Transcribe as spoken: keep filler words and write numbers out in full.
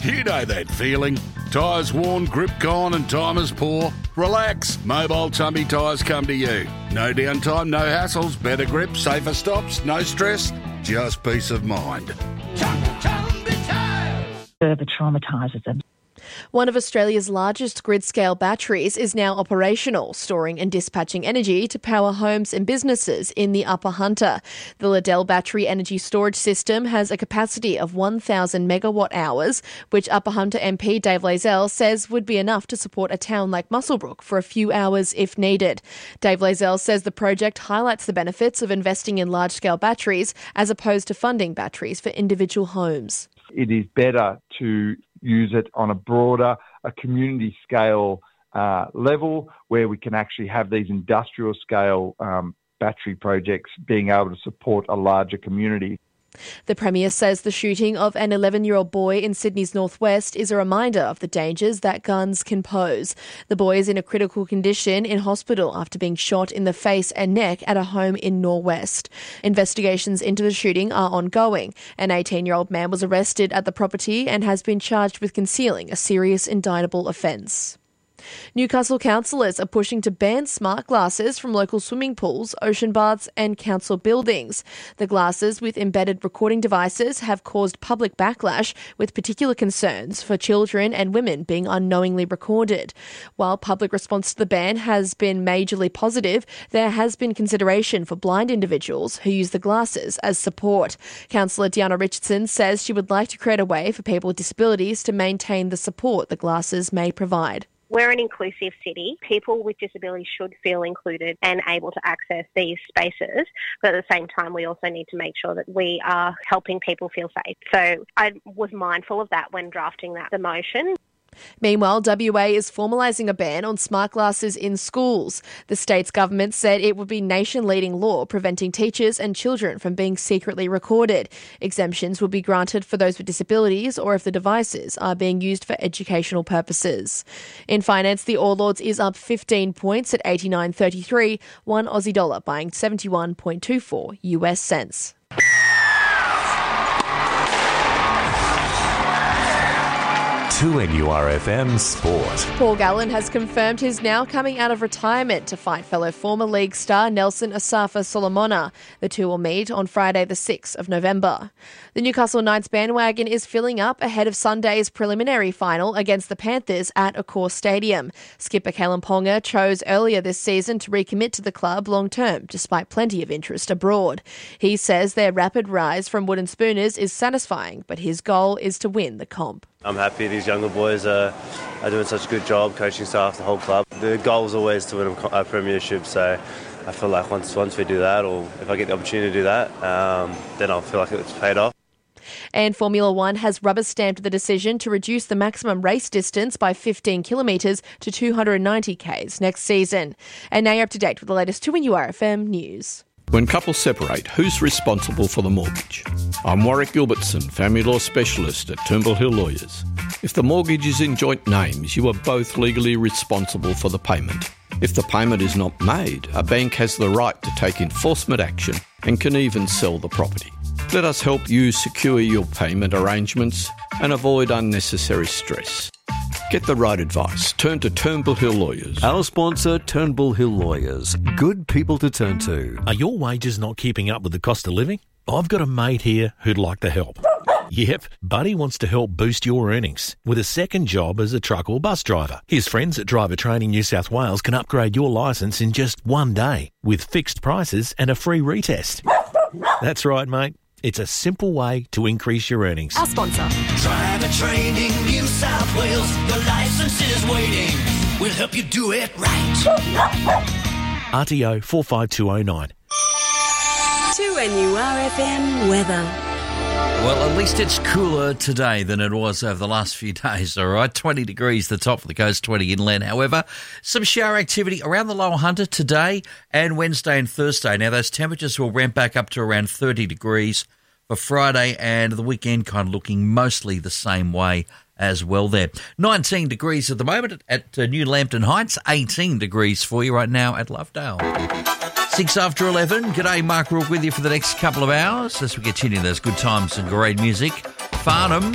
You know that feeling. Tyres worn, grip gone and time is poor. Relax. Mobile Tumby Tyres come to you. No downtime, no hassles, better grip, safer stops, no stress, just peace of mind. Further traumatises them. One of Australia's largest grid-scale batteries is now operational, storing and dispatching energy to power homes and businesses in the Upper Hunter. The Liddell Battery Energy Storage System has a capacity of one thousand megawatt hours, which Upper Hunter M P Dave Lazell says would be enough to support a town like Muswellbrook for a few hours if needed. Dave Lazell says the project highlights the benefits of investing in large-scale batteries as opposed to funding batteries for individual homes. It is better to use it on a broader, a community scale uh, level where we can actually have these industrial scale um, battery projects being able to support a larger community. The Premier says the shooting of an eleven-year-old boy in Sydney's northwest is a reminder of the dangers that guns can pose. The boy is in a critical condition in hospital after being shot in the face and neck at a home in Norwest. Investigations into the shooting are ongoing. An eighteen-year-old man was arrested at the property and has been charged with concealing a serious indictable offence. Newcastle councillors are pushing to ban smart glasses from local swimming pools, ocean baths and council buildings. The glasses with embedded recording devices have caused public backlash, with particular concerns for children and women being unknowingly recorded. While public response to the ban has been majorly positive, there has been consideration for blind individuals who use the glasses as support. Councillor Deanna Richardson says she would like to create a way for people with disabilities to maintain the support the glasses may provide. We're an inclusive city. People with disabilities should feel included and able to access these spaces. But at the same time, we also need to make sure that we are helping people feel safe. So I was mindful of that when drafting that the motion. Meanwhile, W A is formalising a ban on smart glasses in schools. The state's government said it would be nation-leading law preventing teachers and children from being secretly recorded. Exemptions will be granted for those with disabilities or if the devices are being used for educational purposes. In finance, the All Ords is up fifteen points at eighty-nine thirty-three, one Aussie dollar buying seventy-one point two four U S cents. two N U R F M Sport. Paul Gallen has confirmed he's now coming out of retirement to fight fellow former league star Nelson Asafa Solomona. The two will meet on Friday the sixth of November. The Newcastle Knights bandwagon is filling up ahead of Sunday's preliminary final against the Panthers at Accor Stadium. Skipper Kalen Ponga chose earlier this season to recommit to the club long-term, despite plenty of interest abroad. He says their rapid rise from wooden spooners is satisfying, but his goal is to win the comp. I'm happy these younger boys are, are doing such a good job, coaching staff, the whole club. The goal is always to win a premiership, so I feel like once once we do that, or if I get the opportunity to do that, um, then I'll feel like it's paid off. And Formula One has rubber-stamped the decision to reduce the maximum race distance by fifteen kilometres to two hundred ninety kays next season. And now you're up to date with the latest two N U R F M news. When couples separate, who's responsible for the mortgage? I'm Warwick Gilbertson, family law specialist at Turnbull Hill Lawyers. If the mortgage is in joint names, you are both legally responsible for the payment. If the payment is not made, a bank has the right to take enforcement action and can even sell the property. Let us help you secure your payment arrangements and avoid unnecessary stress. Get the right advice. Turn to Turnbull Hill Lawyers. Our sponsor, Turnbull Hill Lawyers. Good people to turn to. Are your wages not keeping up with the cost of living? I've got a mate here who'd like to help. Yep, Buddy wants to help boost your earnings with a second job as a truck or bus driver. His friends at Driver Training New South Wales can upgrade your licence in just one day with fixed prices and a free retest. That's right, mate. It's a simple way to increase your earnings. Our sponsor. Driver Training New South Wales. Your license is waiting. We'll help you do it right. R T O four five two oh nine. two N U R F M weather. Well, at least it's cooler today than it was over the last few days, all right? twenty degrees the top of the coast, twenty inland. However, some shower activity around the Lower Hunter today and Wednesday and Thursday. Now, those temperatures will ramp back up to around thirty degrees for Friday, and the weekend kind of looking mostly the same way as well there. nineteen degrees at the moment at uh, New Lambton Heights, eighteen degrees for you right now at Lovedale. Six after eleven. G'day, Mark Rourke with you for the next couple of hours as we continue those good times and great music. Farnham